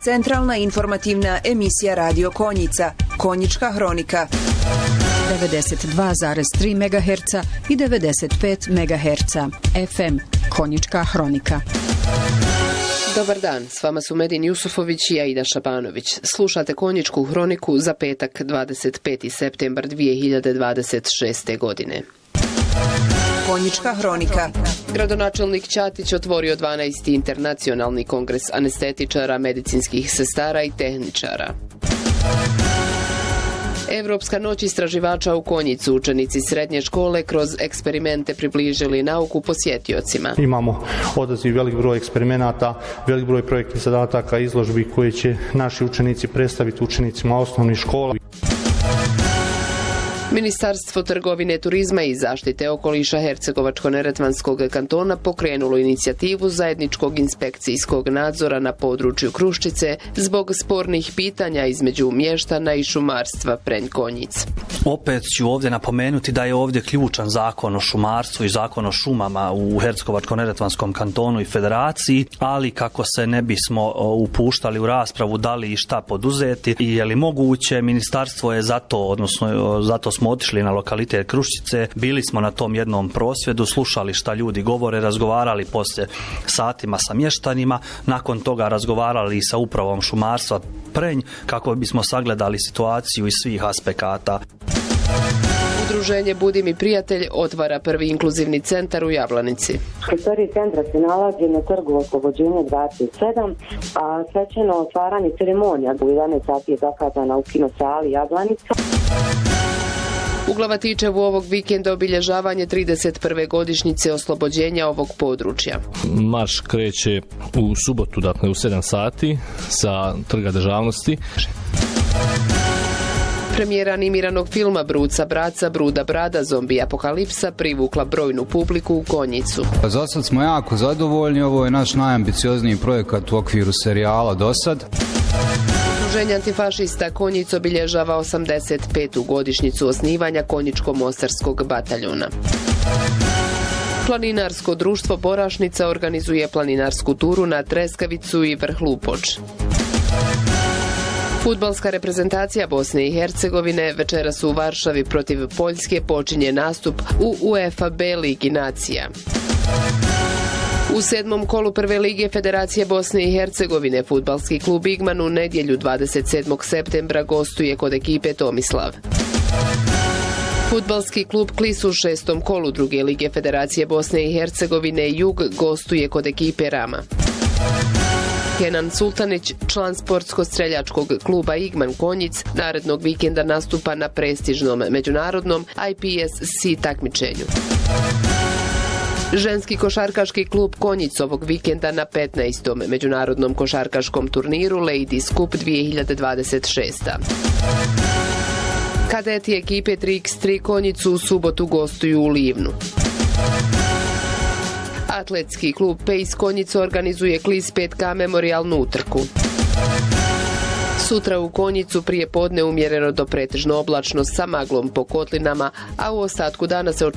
Centralna informativna emisija Radio Konjica, Konjička hronika. 92,3 MHz i 95 MHz. FM, Konjička hronika. Dobar dan, s vama su Medin Jusufović i Aida Šabanović. Slušate Konjičku hroniku za petak 25. septembar 2026. godine. Konjička hronika. Gradonačelnik Ćatić otvorio 12. internacionalni kongres anestetičara, medicinskih sestara i tehničara. Evropska noć istraživača u Konjicu. Učenici srednje škole kroz eksperimente približili nauku posjetiocima. Imamo odaziv velik broj eksperimenata, velik broj projektnih zadataka, izložbi koje će naši učenici predstaviti učenicima osnovnih škola. Ministarstvo trgovine, turizma i zaštite okoliša Hercegovačko-neretvanskog kantona pokrenulo inicijativu zajedničkog inspekcijskog nadzora na području Kruščice zbog spornih pitanja između mještana i šumarstva Prenj-Konjic. Opet ću ovdje napomenuti da je ovdje ključan zakon o šumarstvu i zakon o šumama u Hercegovačko-neretvanskom kantonu i federaciji, ali kako se ne bismo upuštali u raspravu da li i šta poduzeti i je li moguće, ministarstvo je zato smo otišli na lokalitet Kruščice, bili smo na tom jednom prosvjedu, slušali šta ljudi govore, razgovarali poslije satima sa mještanima, nakon toga razgovarali i sa upravom šumarstva Prenj kako bismo sagledali situaciju iz svih aspekata. Udruženje Budi mi prijatelj otvara prvi inkluzivni centar u Jablanici. Prostorije centra se nalazi na trgu Oslobođenja 27, a svečano otvaranje ceremonija u 11 sati je zakazana u kinosali Jablanica. U Glavatičevu ovog vikenda obilježavanje 31. godišnjice oslobođenja ovog područja. Marš kreće u subotu, dakle u 7 sati sa Trga državnosti. Premijera animiranog filma Bruca braca, Bruda brada, zombi apokalipsa privukla brojnu publiku u Konjicu. Za sad smo jako zadovoljni, ovo je naš najambiciozniji projekat u okviru serijala do sad. Udruženje antifašista Konjic obilježava 85. godišnjicu osnivanja Konjičko-mostarskog bataljuna. Planinarsko društvo Borašnica organizuje planinarsku turu na Treskavicu i Vrh Lupoč. Fudbalska reprezentacija Bosne i Hercegovine večeras u Varšavi protiv Poljske počinje nastup u UEFA B ligi nacija. U 7. kolu prve lige Federacije Bosne i Hercegovine fudbalski klub Igman u nedjelju 27. septembra gostuje kod ekipe Tomislav. Fudbalski klub Klis u 6. kolu druge lige Federacije Bosne i Hercegovine Jug gostuje kod ekipe Rama. Kenan Sultanić, član sportsko-streljačkog kluba Igman Konjic, narednog vikenda nastupa na prestižnom međunarodnom IPSC takmičenju. Ženski košarkaški klub Konjic ovog vikenda na 15. međunarodnom košarkaškom turniru Ladies Cup 2026. Kadeti ekipe 3x3 Konjicu u subotu gostuju u Livnu. Atletski klub Pejs Konjic organizuje Klis 5K memorijalnu utrku. Sutra u Konjicu prije podne umjereno do pretežno oblačno sa maglom po kotlinama, a u ostatku dana se očekuje